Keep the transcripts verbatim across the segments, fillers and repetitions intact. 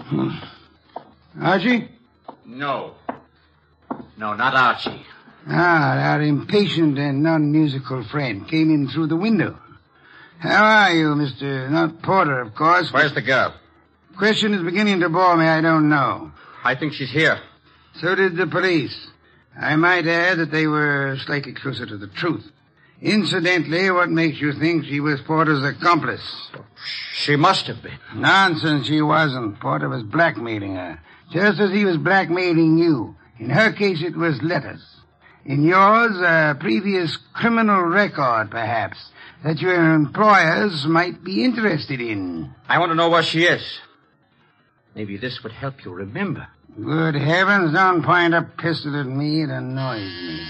Hmm. Archie? No. No, not Archie. Ah, our impatient and non-musical friend came in through the window. How are you, Mister Not Porter, of course. Where's the girl? Question is beginning to bore me. I don't know. I think she's here. So did the police. I might add that they were slightly closer to the truth. Incidentally, what makes you think she was Porter's accomplice? She must have been. Nonsense, she wasn't. Porter was blackmailing her, just as he was blackmailing you. In her case, it was letters. In yours, a previous criminal record, perhaps, that your employers might be interested in. I want to know where she is. Maybe this would help you remember. Good heavens, don't point a pistol at me. It annoys me.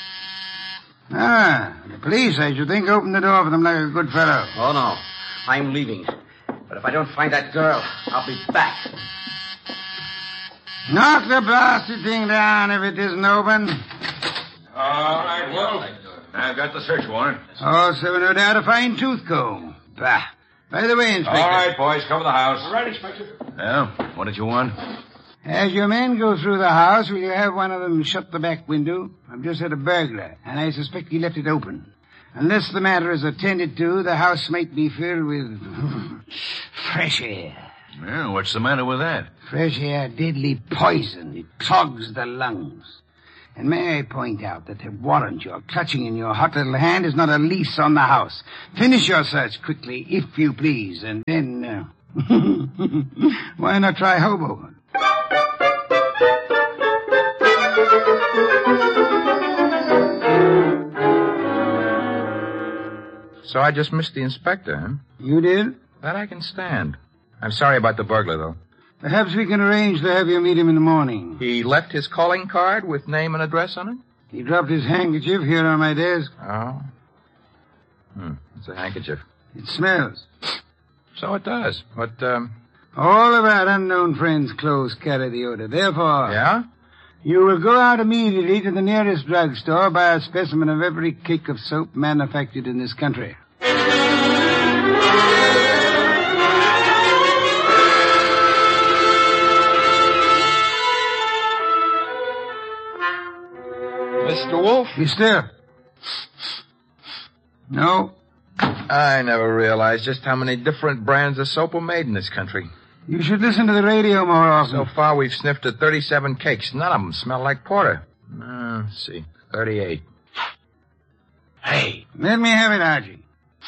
Ah, the police, I should think, opened the door for them like a good fellow. Oh, no. I'm leaving. But if I don't find that girl, I'll be back. Knock the blasted thing down if it isn't open. All right, Wolf. I've got the search warrant. Also, no doubt, a fine tooth comb. Bah. By the way, Inspector. All right, boys, cover the house. All right, Inspector. Yeah, what did you want? As your men go through the house, will you have one of them shut the back window? I've just had a burglar, and I suspect he left it open. Unless the matter is attended to, the house might be filled with fresh air. Yeah, what's the matter with that? Fresh air, deadly poison. It clogs the lungs. And may I point out that the warrant you're clutching in your hot little hand is not a lease on the house. Finish your search quickly, if you please, and then, uh, why not try Hoboken? So I just missed the inspector, huh? You did? That I can stand. I'm sorry about the burglar, though. Perhaps we can arrange to have you meet him in the morning. He left his calling card with name and address on it? He dropped his handkerchief here on my desk. Oh. Hmm. It's a handkerchief. It smells. So it does. But, um... all of our unknown friends' clothes carry the odor. Therefore... Yeah? You will go out immediately to the nearest drugstore, buy a specimen of every cake of soap manufactured in this country. Mister Wolf? You still? No. I never realized just how many different brands of soap are made in this country. You should listen to the radio more often. So far, we've sniffed at thirty-seven cakes. None of them smell like porter. Uh, let's see. thirty-eight. Hey. Let me have it, Archie.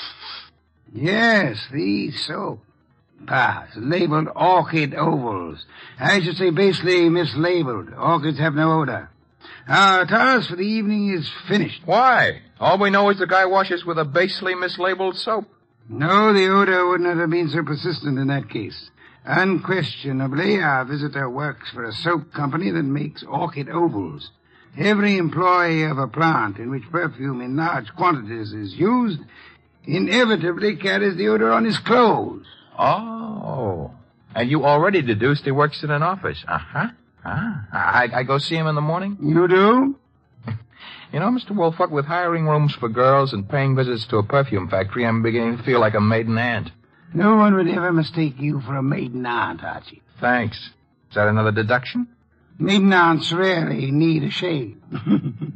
Yes, the soap. Ah, it's labeled Orchid Ovals. I should say basely mislabeled. Orchids have no odor. Our task for the evening is finished. Why? All we know is the guy washes with a basely mislabeled soap. No, the odor would not have been so persistent in that case. Unquestionably, our visitor works for a soap company that makes orchid ovals. Every employee of a plant in which perfume in large quantities is used inevitably carries the odor on his clothes. Oh. And you already deduced he works in an office. Uh-huh. Ah, I, I go see him in the morning? You do? You know, Mister Wolf, what with hiring rooms for girls and paying visits to a perfume factory, I'm beginning to feel like a maiden aunt. No one would ever mistake you for a maiden aunt, Archie. Thanks. Is that another deduction? Maiden aunts rarely need a shave.